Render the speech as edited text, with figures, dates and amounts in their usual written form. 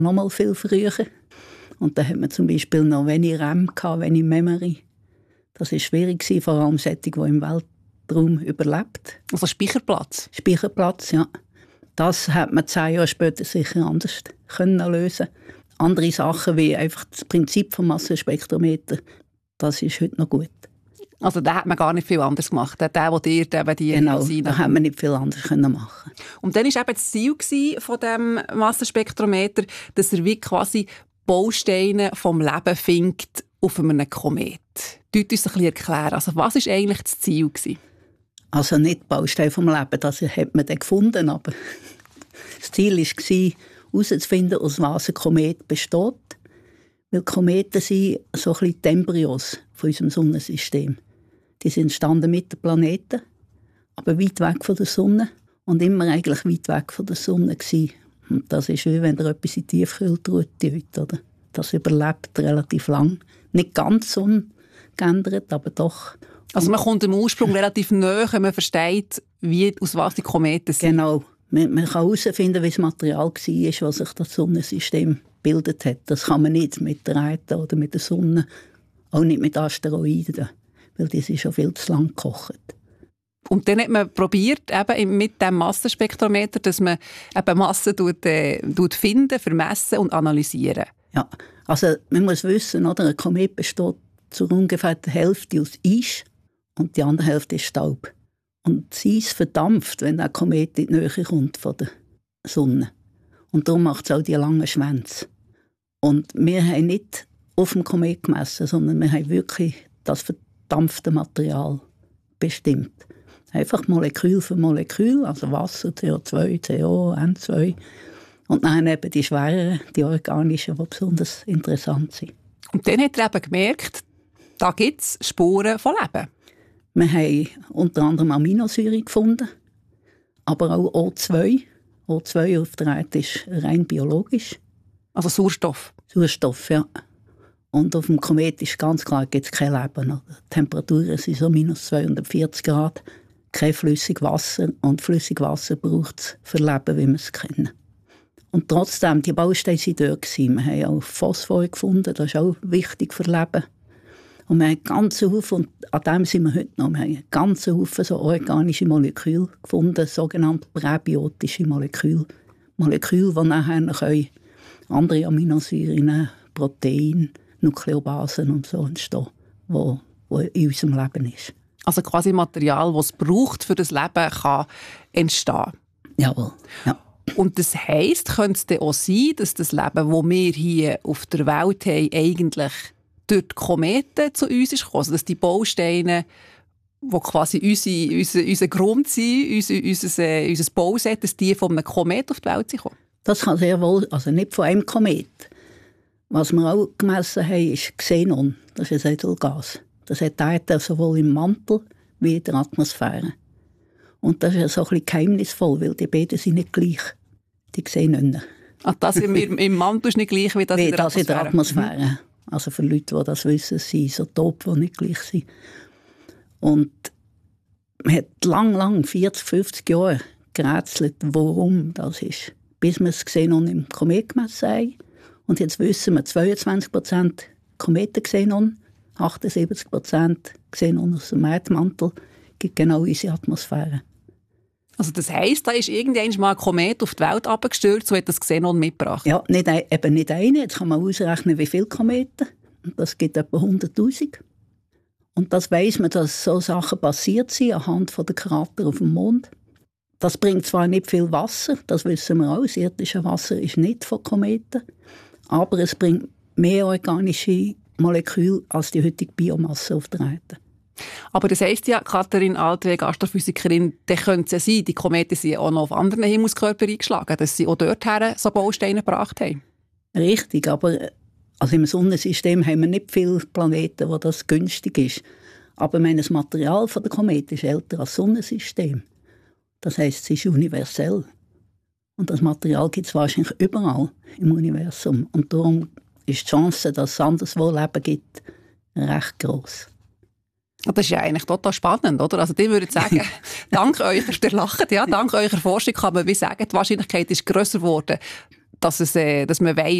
noch mal viel früher. Und da hat man zum Beispiel noch wenig RAM gehabt, wenig Memory. Das war schwierig, vor allem solche, die im Weltraum überlebt. Also Speicherplatz? Speicherplatz, ja. Das hat man 10 Jahre später sicher anders können lösen. Andere Sachen wie einfach das Prinzip des Massenspektrometer, das ist heute noch gut. Also da hat man gar nicht viel anders gemacht. Der dir eben die genau, da hat man nicht viel anders machen. Und dann war eben das Ziel von diesem Massenspektrometer, dass er wie quasi Bausteine vom Leben findet auf einem Komet. Dort uns ein bisschen erklären. Also was war eigentlich das Ziel gewesen? Also nicht Bausteine vom Leben, das hat man dann gefunden, aber das Ziel war, herauszufinden, aus was ein Komet besteht. Weil Kometen sind so ein bisschen die Embryos von unserem Sonnensystem. Die sind entstanden mit den Planeten, aber weit weg von der Sonne und immer eigentlich weit weg von der Sonne gewesen. Und das ist wie wenn da etwas in die Tiefkühltruhe tut, oder? Das überlebt relativ lang. Nicht ganz ungeändert, aber doch. Also man kommt dem Ursprung relativ nahe, wenn man versteht, aus was die Kometen sind. Genau. Man kann herausfinden, wie das Material war, was sich das Sonnensystem gebildet hat. Das kann man nicht mit der Erde oder mit der Sonne, auch nicht mit Asteroiden, weil die sind schon viel zu lang gekocht. Und dann hat man probiert, eben mit dem Massenspektrometer, dass man eben Massen finden, vermessen und analysieren. Ja, also man muss wissen, oder, ein Komet besteht zu ungefähr der Hälfte aus Eis und die andere Hälfte ist Staub. Und das Eis verdampft, wenn ein Komet in die Nähe kommt von der Sonne. Und darum macht es auch die langen Schwänze. Und wir haben nicht auf dem Komet gemessen, sondern wir haben wirklich das verdampfte Material bestimmt. Einfach Molekül für Molekül, also Wasser, CO2, CO, N2. Und dann eben die schwereren, die organischen, die besonders interessant sind. Und dann hat er eben gemerkt, da gibt es Spuren von Leben. Wir haben unter anderem Aminosäuren gefunden, aber auch O2. O2 auf der Erde ist rein biologisch. Also Sauerstoff? Sauerstoff, ja. Und auf dem Komet ist ganz klar, gibt es kein Leben. Die Temperaturen sind so minus 240 Grad. Kein Flüssigwasser. Und Flüssigwasser braucht es für Leben, wie wir es kennen. Und trotzdem, die Bausteine waren dort. Wir haben auch Phosphor gefunden, das ist auch wichtig für Leben. Und wir haben einen ganzen Haufen, und an dem sind wir heute noch, wir haben einen ganzen Haufen so organische Moleküle gefunden, sogenannte präbiotische Moleküle. Moleküle, die nachher andere Aminosäuren, Proteine, Nukleobasen und so entstehen, die in unserem Leben ist. Also quasi Material, das es braucht, für das Leben kann entstehen. Jawohl, ja. Und das heisst, könnte es dann auch sein, dass das Leben, das wir hier auf der Welt haben, eigentlich durch die Kometen zu uns ist gekommen? Also dass die Bausteine, die quasi unser Grund sind, unser Bauset, dass die von einem Komet auf die Welt sind gekommen? Das kann sehr wohl, also nicht von einem Komet. Was wir auch gemessen haben, ist Xenon. Das ist ein Edelgas. Das hat die Erde sowohl im Mantel wie in der Atmosphäre. Und das ist ja so ein bisschen geheimnisvoll, weil die beiden sind nicht gleich. Die Xenon. Ach, das im Mantel ist nicht gleich wie das in der Atmosphäre? In der Atmosphäre. Also für Leute, die das wissen, sind Isotope, die nicht gleich sind. Und man hat lang, 40, 50 Jahre gerätselt, warum das ist. Bis wir es Xenon im Komet gemessen haben. Und jetzt wissen wir, 22% Kometen-Xenon, 78% Xenon aus dem Erdmantel, gibt genau unsere Atmosphäre. Also das heisst, da ist irgendwann mal ein Komet auf die Welt abgestürzt und hat das Xenon mitgebracht? Ja, eben nicht eine. Jetzt kann man ausrechnen, wie viele Kometen. Und das gibt etwa 100'000. Und das weiss man, dass so Sachen passiert sind anhand der Krater auf dem Mond. Das bringt zwar nicht viel Wasser, das wissen wir auch. Das irdische Wasser ist nicht von Kometen. Aber es bringt mehr organische Moleküle als die heutige Biomasse auf der Erde. Aber das heisst ja, Katharin Altweg, Astrophysikerin, dann könnte es sein, die Kometen sind auch noch auf anderen Himmelskörpern eingeschlagen, dass sie auch dorthin so Bausteine gebracht haben. Richtig, aber also im Sonnensystem haben wir nicht viele Planeten, wo das günstig ist. Aber das Material der Kometen ist älter als das Sonnensystem. Das heisst, es ist universell. Und das Material gibt es wahrscheinlich überall im Universum. Und darum ist die Chance, dass es anderswo Leben gibt, recht gross. Das ist ja eigentlich total spannend, oder? Also die würden sagen, dank eurer Forschung kann man wie sagen, die Wahrscheinlichkeit ist grösser geworden, dass man weiss,